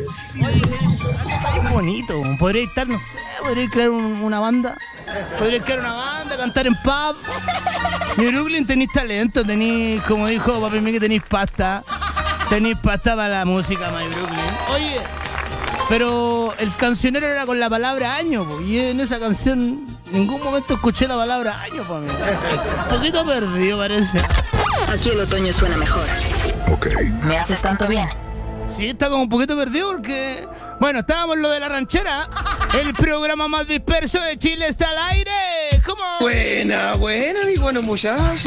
Oye, es bonito. Podría estar, no sé, podría crear una banda. Podría crear una banda, cantar en pub. Mi Brooklyn tenéis talento, tenéis, como dijo Papi Miguel, tenéis pasta. Tenéis pasta para la música, My Brooklyn. Oye, pero el cancionero era con la palabra año, po, y en esa canción ningún momento escuché la palabra año, po, amigo. Un poquito perdido parece. Aquí el otoño suena mejor. Ok. Me haces tanto bien. Sí, está como un poquito perdido porque... Bueno, estábamos en lo de la ranchera. El programa más disperso de Chile está al aire. ¿Cómo? Buena, mi bueno muchacho.